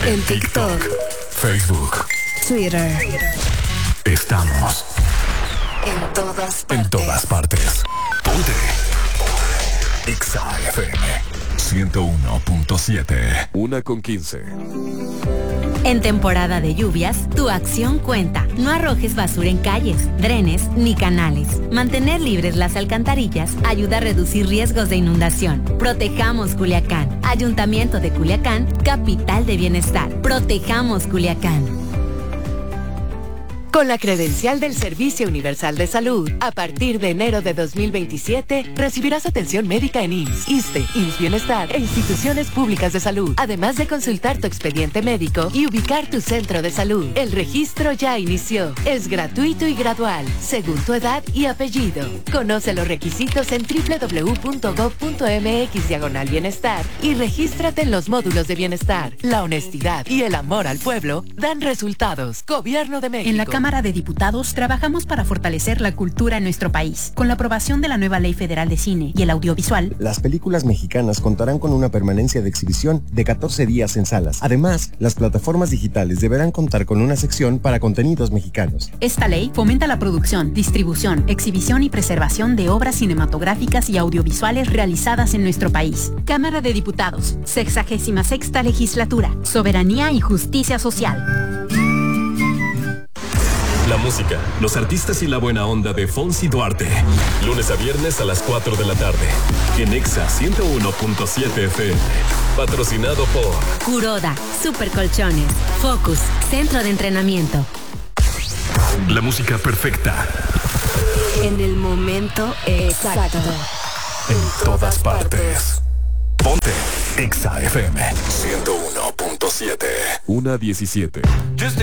En TikTok, Facebook, Twitter. Estamos en todas partes. Ponte Exa FM 101.7. 1:15. En temporada de lluvias, tu acción cuenta. No arrojes basura en calles, drenes ni canales. Mantener libres las alcantarillas ayuda a reducir riesgos de inundación. Protejamos Culiacán. Ayuntamiento de Culiacán, capital de bienestar. Protejamos Culiacán. Con la credencial del Servicio Universal de Salud, a partir de enero de 2027, recibirás atención médica en IMSS, ISSSTE, IMSS Bienestar e instituciones públicas de salud, además de consultar tu expediente médico y ubicar tu centro de salud. El registro ya inició. Es gratuito y gradual, según tu edad y apellido. Conoce los requisitos en www.gov.mx/bienestar y regístrate en los módulos de bienestar. La honestidad y el amor al pueblo dan resultados. Gobierno de México. En la Cámara de Diputados trabajamos para fortalecer la cultura en nuestro país. Con la aprobación de la nueva Ley Federal de Cine y el Audiovisual, las películas mexicanas contarán con una permanencia de exhibición de 14 días en salas. Además, las plataformas digitales deberán contar con una sección para contenidos mexicanos. Esta ley fomenta la producción, distribución, exhibición y preservación de obras cinematográficas y audiovisuales realizadas en nuestro país. Cámara de Diputados, 66ª Legislatura, Soberanía y Justicia Social. La música, los artistas y la buena onda de Fonsi Duarte. Lunes a viernes a las 4 de la tarde. En Exa 101.7 FM. Patrocinado por Kuroda, Super Colchones, Focus, Centro de Entrenamiento. La música perfecta. En el momento exacto. En todas partes. Ponte Exa FM 101.7. 1:17.